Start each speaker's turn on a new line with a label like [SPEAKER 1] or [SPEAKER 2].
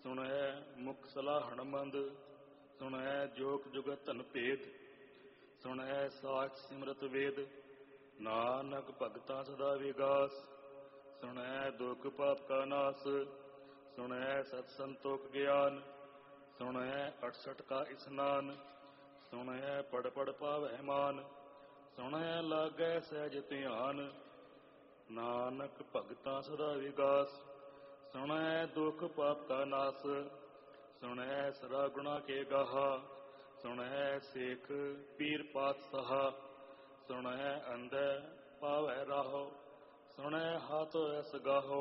[SPEAKER 1] ਸੁਣੈ ਮੁਖ ਸਲਾਹਣ ਮੰਦ, ਸੁਣੈ ਜੋਗ ਜੁਗਤ ਧਨ ਭੇਦ, ਸੁਣੈ ਸਾਚ ਸਿਮਰਤ ਵੇਦ, ਨਾਨਕ ਭਗਤਾਂ ਸਦਾ ਵਿਗਾਸ, ਸੁਣੈ ਦੁਖ ਪਾਪ ਕਾ ਨਾਸ, ਸੁਣੈ ਸਤ ਸੰਤੋਖ ਗਿਆਨ, ਸੁਣੈ 68 ਕਾ ਇਸਨਾਨ, ਸੁਣੈ ਪੜ ਪੜ ਪਾਵਹਿ ਮਾਨ, ਸੁਣੈ ਲਾਗੈ ਸਹਿਜ ਧਿਆਨ, ਨਾਨਕ ਭਗਤਾਂ ਸਦਾ ਵਿਗਾਸ, ਸੁਣੈ ਦੁਖ ਪਾਪ ਕਾ ਨਾਸ, ਸੁਣੈ ਸਦਾ ਗੁਣਾ ਕੇ ਗਾਹਾ, ਸੁਣੈ ਸੇਖ ਪੀਰ ਪਾਤਸ਼ਾਹ, ਸੁਣੈ ਅੰਧੈ ਪਾਵੈ ਰਾਹੋ, ਸੁਣੈ ਹਾਥੋ ਐਸ ਗਾਹੋ।